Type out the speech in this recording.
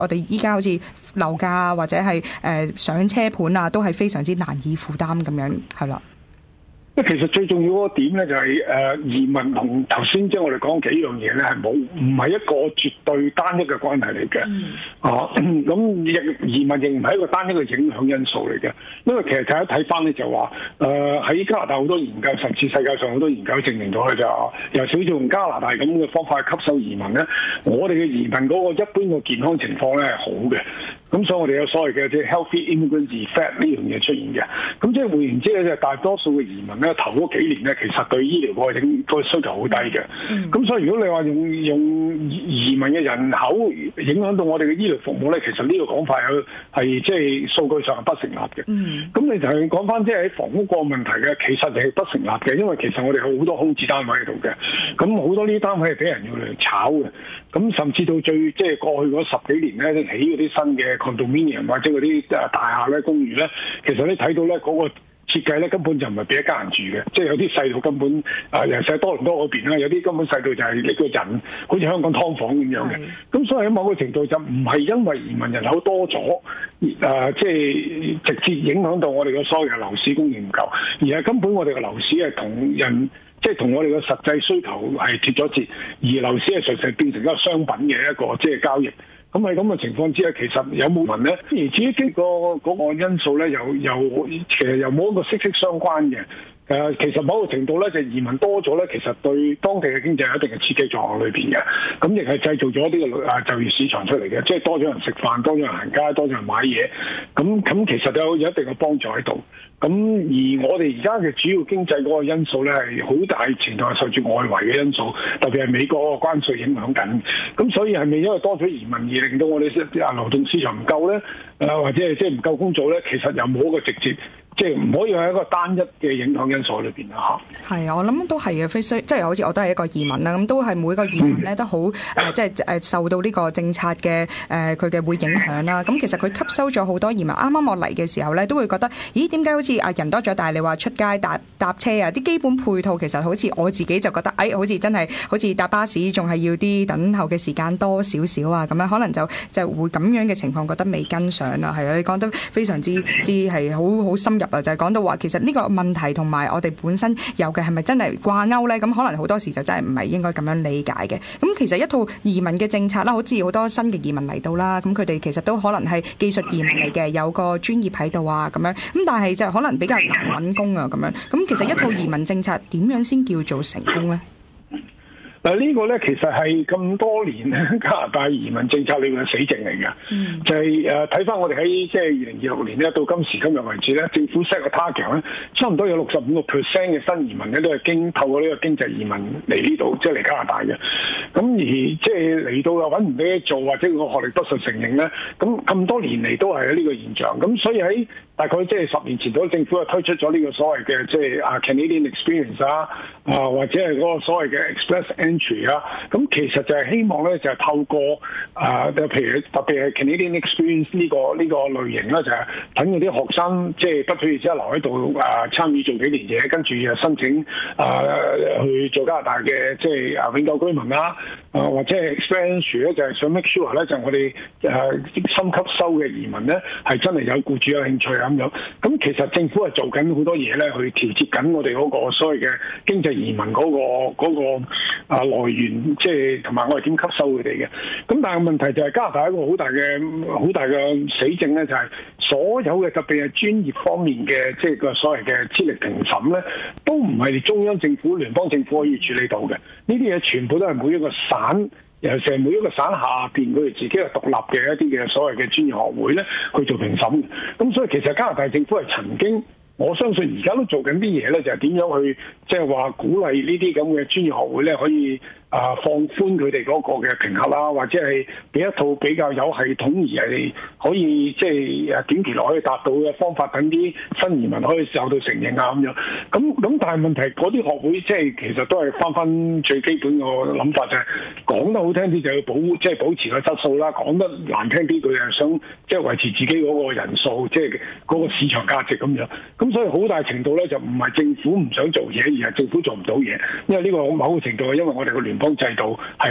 我哋依家好似樓價啊，或者係上車盤啊，都係非常之難以負擔咁樣，係啦。 其實最重要嗰個點咧就係移民同頭先即係我哋講幾樣嘢咧係唔係一個絕對單一嘅關係嚟嘅。咁移民亦唔係一個單一嘅影響因素嚟嘅，因為其實睇翻咧就話喺加拿大好多研究，甚至世界上好多研究證明到咧就由少少用加拿大咁嘅方法去吸收移民咧，我哋嘅移民嗰個一般嘅健康情況咧係好嘅。咁所以我哋有所謂嘅即係 healthy immigrant effect 呢樣嘢出現嘅。咁即係換言之咧，就大多數嘅移民咧頭嗰幾年咧，其實對醫療個需求好低嘅。咁所以如果你話用移民嘅人口影響到我哋嘅醫療服務咧，其實呢個講法係即係數據上係不成立嘅。咁你就係講翻即係喺房屋個問題嘅，其實係不成立嘅，因為其實我哋有好多空置單位喺度嘅。咁好多呢啲單位係俾人要嚟炒嘅。咁甚至到即係過去嗰10幾年咧，起嗰啲新嘅 condominium 或者嗰啲大廈咧、公寓咧，其實你睇到咧嗰個設計咧根本就唔係俾一家人住嘅，即係有啲細到根本尤其係多倫多嗰邊啦，有啲根本細到就係一個人，好似香港劏房咁樣嘅。咁所以喺某個程度就唔係因為移民人口多咗，即係直接影響到我哋嘅所謂嘅樓市供應唔夠，而係根本我哋嘅樓市係同人。即係同我哋嘅實際需求係脫咗節，而樓市係純粹變成一個商品嘅一個即係交易。咁喺咁嘅情況之下，其實有冇問咧？而至於嗰個因素咧，其實又冇一個息息相關嘅。其實某個程度咧，就移民多咗咧，其實對當地嘅經濟有一定嘅刺激作用裏邊嘅。咁亦係製造咗呢個就業市場出嚟嘅，即係多咗人食飯，多咗人行街，多咗人買嘢。咁其實有一定嘅幫助喺度。咁而我哋而家嘅主要經濟嗰個因素咧，係好大程度係受住外圍嘅因素，特別係美國個關稅影響緊。咁所以係咪因為多咗移民而令到我哋流動市場唔夠咧？或者係即係唔夠工做咧？其實又冇一個直接。即係唔可以係一個單一嘅影響因素裏邊啦嚇。係啊， 我諗都係嘅，即係好似我都係一個移民啦，咁都係每個移民咧都好即係受到呢個政策嘅佢嘅會影響啦。咁其實佢吸收咗好多移民，啱啱我嚟嘅時候咧都會覺得，咦點解好似人多咗，但係你話出街搭車啊，啲基本配套其實好似我自己就覺得，好似真係好似搭巴士仲係要啲等候嘅時間多少少啊，咁樣可能就會咁樣嘅情況覺得未跟上啦。係啊，你講得非常之係好深入。就係講到話，其實呢個問題同埋我哋本身有嘅係咪真係掛鈎呢？咁可能好多時就真係唔係應該咁樣理解嘅。咁其實一套移民嘅政策啦，好似好多新嘅移民嚟到啦，咁佢哋其實都可能係技術移民嚟嘅，有個專業喺度啊咁樣。咁但係就可能比較難揾工啊咁樣。咁其實一套移民政策點樣先叫做成功呢？ 嗱呢個咧其實係咁多年加拿大移民政策裏面嘅死症嚟嘅。就係睇翻我哋喺即係2026年咧到今時今日為止咧，政府 set 個 target 咧，差唔多有65% 嘅新移民咧都係透過呢個經濟移民嚟呢度，即係嚟加拿大嘅。咁而即係嚟到又揾唔到嘢做，或者個學歷不受承認咧，咁多年嚟都係呢個現象。咁所以喺大概即係10年前，政府就推出咗呢個所謂嘅即係Canadian Experience 或者係嗰個所謂嘅 Express Entry 啊，咁其實就係希望咧就係透過譬如特別係 Canadian Experience 呢個類型咧，就係等嗰啲學生即係畢咗業之後留喺度參與做幾年嘢，跟住申請去做加拿大嘅即係永久居民啦，或者係 Express Entry 咧就係想 make sure 咧就我哋新吸收嘅移民咧係真係有僱主有興趣啊。咁其實政府係做緊好多嘢咧，去調節緊我哋嗰個所謂嘅經濟移民嗰個來源，即係同埋我哋點吸收佢哋嘅。咁但係問題就係加拿大一個好大嘅死症咧，就係所有嘅特別係專業方面嘅，即係個所謂嘅資歷評審咧，都唔係中央政府、聯邦政府可以處理到嘅。呢啲嘢全部都係每一個省。尤其是每一個省下邊佢哋自己嘅獨立嘅一啲嘅所謂嘅專業學會咧去做評審，咁所以其實加拿大政府係曾經，我相信而家都做緊啲嘢咧，就係點樣去即係話鼓勵呢啲咁嘅專業學會咧可以放寬佢哋嗰個嘅評核啦，或者係俾一套比較有系統而係可以即係短期內可以達到嘅方法，等啲新移民可以受到承認啊咁樣。咁但係問題嗰啲學會即係其實都係翻最基本個諗法，就係講得好聽啲就要保持個質素啦，講得難聽啲佢係想即係維持自己嗰個人數，即係嗰個市場價值咁樣。咁所以好大程度咧就唔係政府唔想做嘢，而係政府做唔到嘢，因為呢個某個程度係因為我哋個聯邦制度係